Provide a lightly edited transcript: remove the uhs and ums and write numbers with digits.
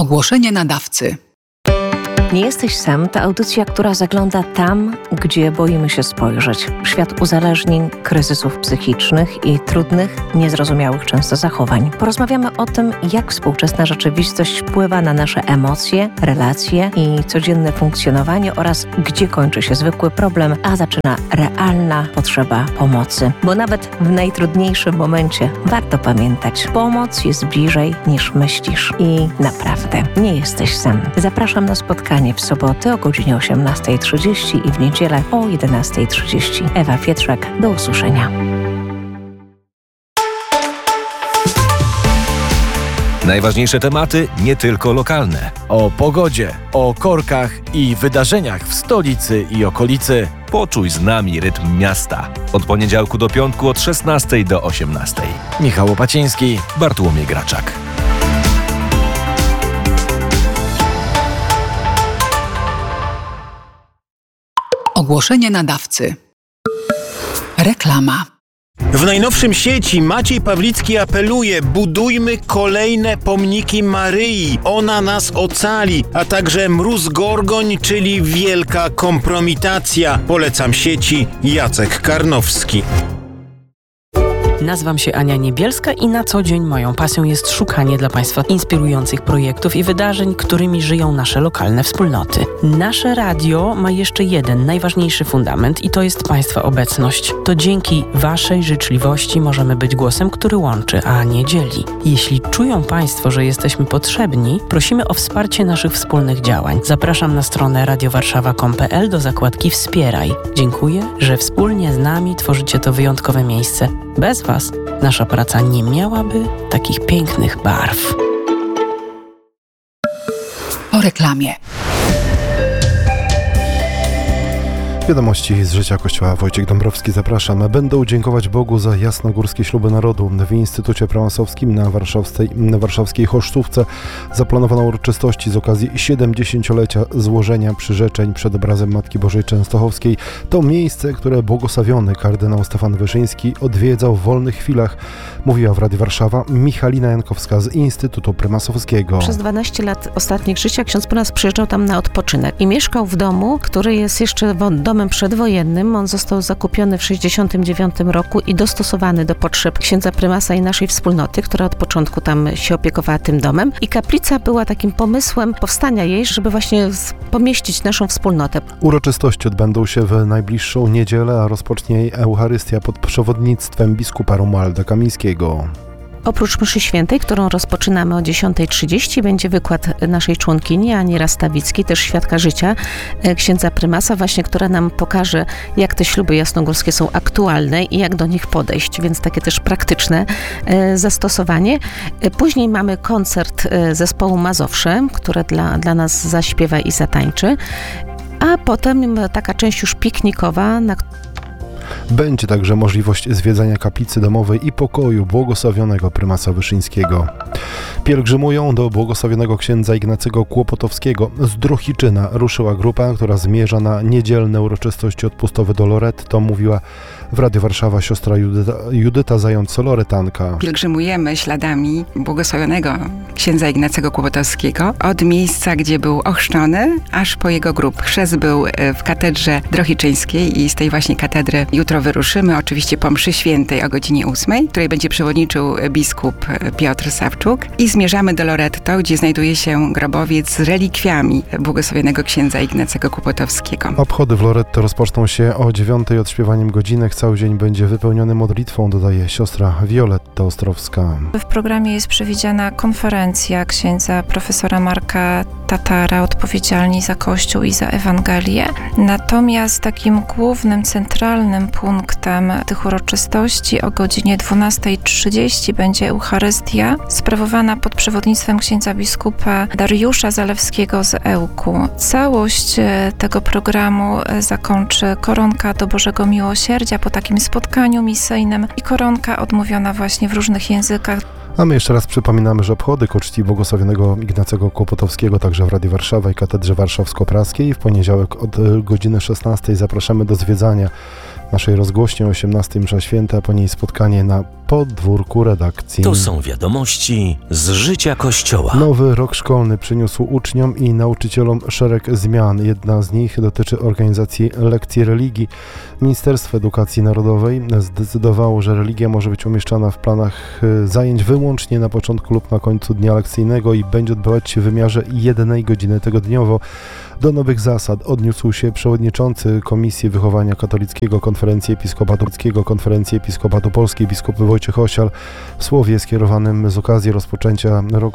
Ogłoszenie nadawcy. Nie jesteś sam to audycja, która zagląda tam, gdzie boimy się spojrzeć. W świat uzależnień, kryzysów psychicznych i trudnych, niezrozumiałych często zachowań. Porozmawiamy o tym, jak współczesna rzeczywistość wpływa na nasze emocje, relacje i codzienne funkcjonowanie oraz gdzie kończy się zwykły problem, a zaczyna realna potrzeba pomocy. Bo nawet w najtrudniejszym momencie warto pamiętać, pomoc jest bliżej niż myślisz i naprawdę nie jesteś sam. Zapraszam na spotkanie w sobotę o godzinie 18:30 i w niedzielę o 11:30. Ewa Pietrzak, do usłyszenia. Najważniejsze tematy nie tylko lokalne. O pogodzie, o korkach i wydarzeniach w stolicy i okolicy. Poczuj z nami rytm miasta. Od poniedziałku do piątku od 16 do 18. Michał Łopaciński, Bartłomiej Graczak. Ogłoszenie nadawcy. Reklama. W najnowszym sieci Maciej Pawlicki apeluje: budujmy kolejne pomniki Maryi. Ona nas ocali, a także Mróz Gorgoń, czyli wielka kompromitacja. Polecam sieci Jacek Karnowski. Nazywam się Ania Niebielska i na co dzień moją pasją jest szukanie dla Państwa inspirujących projektów i wydarzeń, którymi żyją nasze lokalne wspólnoty. Nasze radio ma jeszcze jeden najważniejszy fundament i to jest Państwa obecność. To dzięki Waszej życzliwości możemy być głosem, który łączy, a nie dzieli. Jeśli czują Państwo, że jesteśmy potrzebni, prosimy o wsparcie naszych wspólnych działań. Zapraszam na stronę radiowarszawa.com.pl do zakładki Wspieraj. Dziękuję, że wspólnie z nami tworzycie to wyjątkowe miejsce. Bez Was nasza praca nie miałaby takich pięknych barw. Po reklamie. Wiadomości z życia Kościoła. Wojciech Dąbrowski, zapraszam. Będą dziękować Bogu za jasnogórskie śluby narodu. W Instytucie Prymasowskim na warszawskiej Choszczówce zaplanowano uroczystości z okazji 70-lecia złożenia przyrzeczeń przed obrazem Matki Bożej Częstochowskiej. To miejsce, które błogosławiony kardynał Stefan Wyszyński odwiedzał w wolnych chwilach, mówiła w Radiu Warszawa Michalina Jankowska z Instytutu Prymasowskiego. Przez 12 lat ostatnich życia ksiądz prymas przyjeżdżał tam na odpoczynek i mieszkał w domu, który jest jeszcze domem przedwojennym. On został zakupiony w 1969 roku i dostosowany do potrzeb księdza prymasa i naszej wspólnoty, która od początku tam się opiekowała tym domem. I kaplica była takim pomysłem powstania jej, żeby właśnie pomieścić naszą wspólnotę. Uroczystości odbędą się w najbliższą niedzielę, a rozpocznie jej Eucharystia pod przewodnictwem biskupa Romualda Kamińskiego. Oprócz mszy świętej, którą rozpoczynamy o 10:30, będzie wykład naszej członkini Ani Rastawickiej, też świadka życia księdza prymasa, właśnie, która nam pokaże, jak te śluby jasnogórskie są aktualne i jak do nich podejść, więc takie też praktyczne zastosowanie. Później mamy koncert zespołu Mazowsze, które dla nas zaśpiewa i zatańczy, a potem taka część już piknikowa, Będzie także możliwość zwiedzania kaplicy domowej i pokoju błogosławionego prymasa Wyszyńskiego. Pielgrzymują do błogosławionego księdza Ignacego Kłopotowskiego. Z Druchiczyna ruszyła grupa, która zmierza na niedzielne uroczystości odpustowe do Loretto, mówiła w Radiu Warszawa siostra Judyta Zając-Loretanka. Pielgrzymujemy śladami błogosławionego księdza Ignacego Kłopotowskiego od miejsca, gdzie był ochrzczony, aż po jego grób. Chrzest był w katedrze drohiczyńskiej i z tej właśnie katedry jutro wyruszymy, oczywiście po mszy świętej o godzinie 8, której będzie przewodniczył biskup Piotr Sawczuk, i zmierzamy do Loretto, gdzie znajduje się grobowiec z relikwiami błogosławionego księdza Ignacego Kłopotowskiego. Obchody w Loretto rozpoczną się o 9 odśpiewaniem godzinek. Cały dzień będzie wypełniony modlitwą, dodaje siostra Wioletta Ostrowska. W programie jest przewidziana konferencja księdza profesora Marka Tatara, odpowiedzialni za Kościół i za Ewangelię. Natomiast takim głównym, centralnym punktem tych uroczystości o godzinie 12:30 będzie Eucharystia, sprawowana pod przewodnictwem księdza biskupa Dariusza Zalewskiego z Ełku. Całość tego programu zakończy koronka do Bożego Miłosierdzia po takim spotkaniu misyjnym i koronka odmówiona właśnie w różnych językach. A my jeszcze raz przypominamy, że obchody ku czci błogosławionego Ignacego Kłopotowskiego także w Radiu Warszawa i Katedrze Warszawsko-Praskiej. W poniedziałek od godziny 16 zapraszamy do zwiedzania naszej rozgłośni o 18 msza święta, a po niej spotkanie na podwórku redakcji. To są wiadomości z życia Kościoła. Nowy rok szkolny przyniósł uczniom i nauczycielom szereg zmian. Jedna z nich dotyczy organizacji lekcji religii. Ministerstwo Edukacji Narodowej zdecydowało, że religia może być umieszczana w planach zajęć wyłącznie na początku lub na końcu dnia lekcyjnego i będzie odbywać się w wymiarze 1 godziny tygodniowo. Do nowych zasad odniósł się przewodniczący Komisji Wychowania Katolickiego Konferencji Episkopatu Polskiej biskup Wojciech Osial w słowie skierowanym z okazji rozpoczęcia roku